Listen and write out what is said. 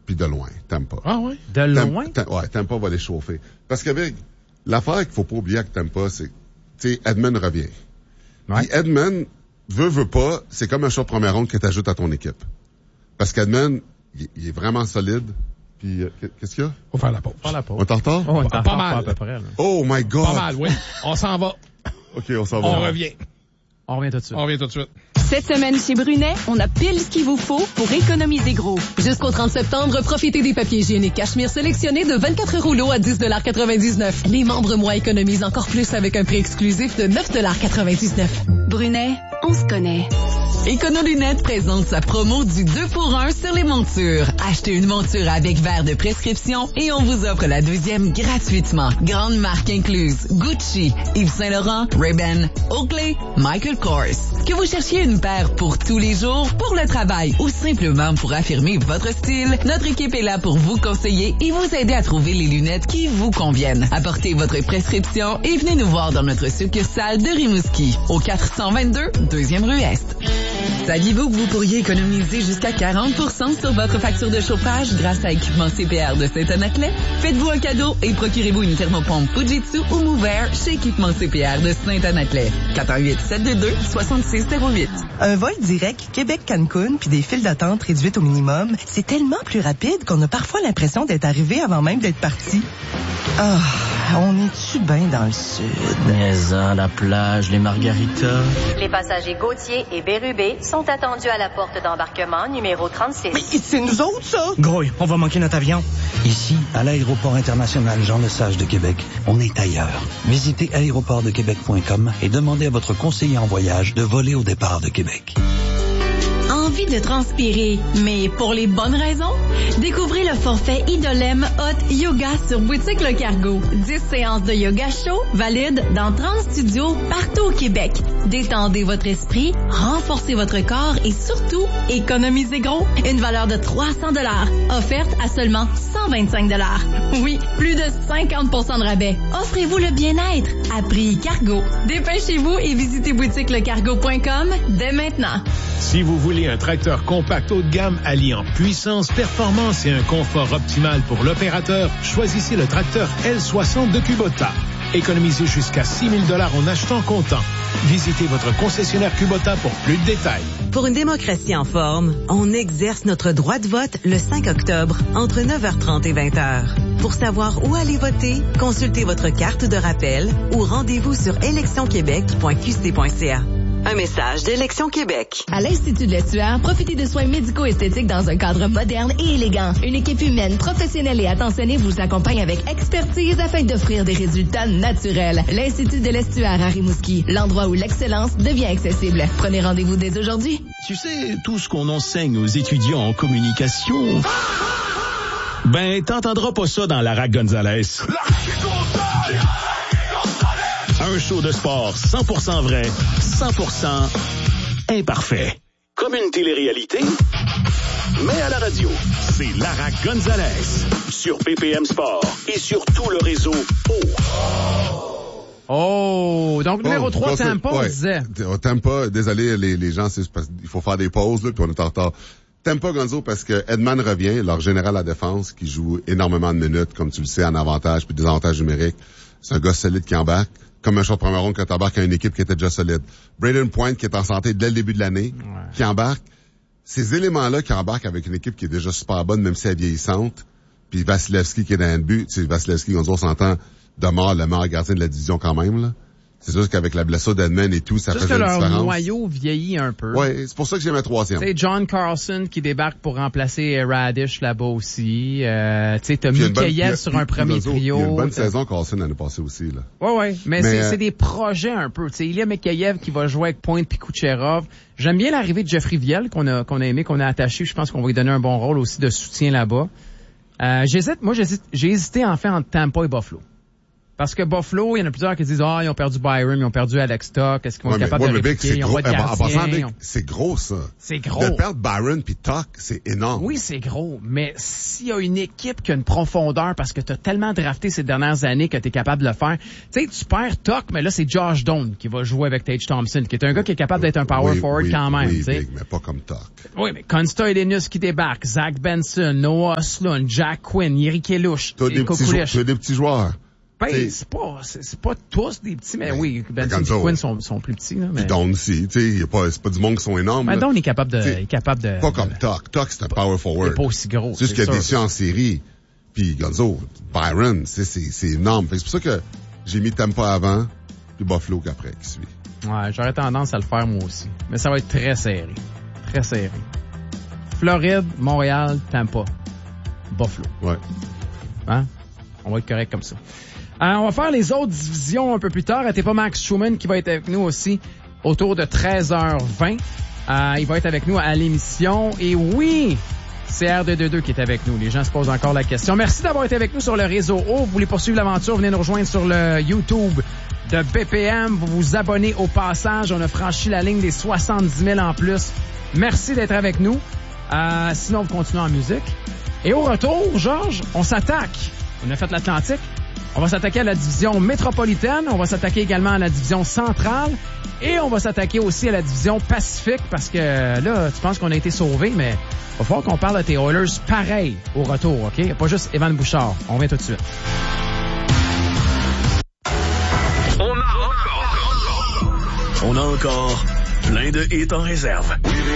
puis de loin, Tampa. Ah oui? De loin? Tampa va les chauffer. Parce qu'avec l'affaire qu'il faut pas oublier avec Tampa, c'est, tu sais, Edman revient. Ouais. Puis Edman, veut pas, c'est comme un choix de première ronde que t'ajoutes à ton équipe. Parce qu'Edman, il est vraiment solide. Puis, qu'est-ce qu'il y a? Faut faire la pause. On est en retard? Oh, on est en Pas retard, mal. à peu près, là. Oh my God! Pas mal, oui. On s'en va. OK, on s'en va. On revient. On revient tout de suite. On revient tout de suite. Cette semaine chez Brunet, on a pile ce qu'il vous faut pour économiser gros. Jusqu'au 30 septembre, profitez des papiers hygiéniques Cachemire sélectionnés de 24 rouleaux à 10,99 $. Les membres moi économisent encore plus avec un prix exclusif de 9,99 $. Brunet, on se connaît. Econolunettes présente sa promo du 2 pour 1 sur les montures. Achetez une monture avec verre de prescription et on vous offre la deuxième gratuitement. Grande marque incluse: Gucci, Yves Saint Laurent, Ray-Ban, Oakley, Michael Kors. Que vous cherchiez une paire pour tous les jours, pour le travail ou simplement pour affirmer votre style, notre équipe est là pour vous conseiller et vous aider à trouver les lunettes qui vous conviennent. Apportez votre prescription et venez nous voir dans notre succursale de Rimouski, au 422 2e rue Est. Saviez-vous que vous pourriez économiser jusqu'à 40% sur votre facture de chauffage grâce à Équipement CPR de Saint-Anaclet? Faites-vous un cadeau et procurez-vous une thermopompe Fujitsu ou Mover chez Équipement CPR de Saint-Anaclet. 418-722-6608. Un vol direct Québec-Cancun puis des files d'attente réduites au minimum, c'est tellement plus rapide qu'on a parfois l'impression d'être arrivé avant même d'être parti. Ah, on est-tu bien dans le sud? Maison, la plage, les margaritas. Les passagers Gauthier et Bérubé sont attendus à la porte d'embarquement numéro 36. Mais c'est nous autres, ça? Grouille, on va manquer notre avion. Ici, à l'aéroport international Jean-Lesage de Québec, on est ailleurs. Visitez aéroportdequebec.com et demandez à votre conseiller en voyage de voler au départ de Québec. Envie de transpirer, mais pour les bonnes raisons? Découvrez le forfait Idolem Hot Yoga sur Boutique Le Cargo. 10 séances de yoga chaud valides dans 30 studios partout au Québec. Détendez votre esprit, renforcez votre corps et surtout, économisez gros. Une valeur de 300 $, offerte à seulement 125 $. Oui, plus de 50% de rabais. Offrez-vous le bien-être à prix Cargo. Dépêchez-vous et visitez boutiquelecargo.com dès maintenant. Si vous voulez un tracteur compact haut de gamme alliant puissance, performance et un confort optimal pour l'opérateur, choisissez le tracteur L60 de Kubota. Économisez jusqu'à 6 000 $ en achetant comptant. Visitez votre concessionnaire Kubota pour plus de détails. Pour une démocratie en forme, on exerce notre droit de vote le 5 octobre entre 9h30 et 20h. Pour savoir où aller voter, consultez votre carte de rappel ou rendez-vous sur électionquebec.qc.ca. Un message d'Élection Québec. À l'Institut de l'Estuaire, profitez de soins médico-esthétiques dans un cadre moderne et élégant. Une équipe humaine, professionnelle et attentionnée vous accompagne avec expertise afin d'offrir des résultats naturels. L'Institut de l'Estuaire à Rimouski, l'endroit où l'excellence devient accessible. Prenez rendez-vous dès aujourd'hui. Tu sais, tout ce qu'on enseigne aux étudiants en communication... Ben, t'entendras pas ça dans Lara Gonzalez. Un show de sport 100% vrai, 100% imparfait. Comme une télé-réalité, mais à la radio. C'est Lara Gonzalez sur BPM Sport et sur tout le réseau Oh, donc numéro 3, Tampa, on disait. Tampa, désolé les gens, c'est parce qu'il faut faire des pauses, là, puis on est en retard. Tampa, Gonzo, parce que Edman revient, leur général à défense, qui joue énormément de minutes, comme tu le sais, en avantage puis désavantage numérique. C'est un gars solide qui embarque. Comme un choix de première ronde quand t'embarques à une équipe qui était déjà solide. Braden Point, qui est en santé dès le début de l'année, qui embarque. Ces éléments-là qui embarquent avec une équipe qui est déjà super bonne, même si elle est vieillissante. Puis Vasilevski qui est dans le but. Tu sais, Vasilevski, on s'entend, demeure le meilleur gardien de la division quand même, là. C'est juste qu'avec la blessure d'Edman et tout, ça faisait une différence. Juste que leur noyau vieillit un peu. Ouais, c'est pour ça que j'ai mis troisième. Tu sais, John Carlson qui débarque pour remplacer Radish là-bas aussi. Tu sais, t'as Mikheyev sur un premier trio. Il y a une bonne saison Carlson l'année passée aussi, là. Ouais. Mais c'est des projets un peu. Tu sais, il y a Mikheyev qui va jouer avec Pointe puis Kucherov. J'aime bien l'arrivée de Jeffrey Viel qu'on a aimé, qu'on a attaché. Je pense qu'on va lui donner un bon rôle aussi de soutien là-bas. J'ai hésité en fait entre Tampa et Buffalo. Parce que Buffalo, il y en a plusieurs qui disent, ils ont perdu Byron, ils ont perdu Alex Tuck, est-ce qu'ils vont être capables de répliquer? Ils ont pas de gardien. C'est gros, ça. C'est gros. De perdre Byron puis Tuck, c'est énorme. Oui, c'est gros. Mais s'il y a une équipe qui a une profondeur parce que t'as tellement drafté ces dernières années que t'es capable de le faire. Tu sais, tu perds Tuck, mais là, c'est Josh Doan qui va jouer avec Tage Thompson, qui est un gars qui est capable d'être un power forward quand même. Oui, big, mais pas comme Tuck. Oui, mais Konsta Elenius qui débarque, Zach Benson, Noah Sloan, Jack Quinn, Yeri Kelush, et Kokulish. Tu as des petits joueurs. Ben, c'est pas tous des petits, mais oui, Benson et Quinn sont plus petits, là. Mais... Don aussi, tu sais, c'est pas du monde qui sont énormes. Ben, Don est capable de. Pas comme Tuck. Tuck, c'est un power forward. Il est pas aussi gros. C'est juste qu'il a déçu en série. Puis Gonzo, Byron, c'est énorme. C'est pour ça que j'ai mis Tampa avant, puis Buffalo qu'après, qui suit. Ouais, j'aurais tendance à le faire moi aussi. Mais ça va être très serré. Très serré. Floride, Montréal, Tampa. Buffalo. Ouais. Hein? On va être correct comme ça. On va faire les autres divisions un peu plus tard. T'es pas Max Schumann qui va être avec nous aussi autour de 13h20. Il va être avec nous à l'émission. Et oui, c'est R222 qui est avec nous. Les gens se posent encore la question. Merci d'avoir été avec nous sur le réseau O. Vous voulez poursuivre l'aventure, venez nous rejoindre sur le YouTube de BPM. Vous vous abonnez au passage. On a franchi la ligne des 70 000 en plus. Merci d'être avec nous. Sinon, vous continuez en musique. Et au retour, Georges, on s'attaque. On a fait l'Atlantique. On va s'attaquer à la division métropolitaine. On va s'attaquer également à la division centrale. Et on va s'attaquer aussi à la division Pacifique parce que là, tu penses qu'on a été sauvés, mais il va falloir qu'on parle de tes Oilers pareil au retour, OK? Pas juste Evan Bouchard. On revient tout de suite. On a encore plein de hits en réserve.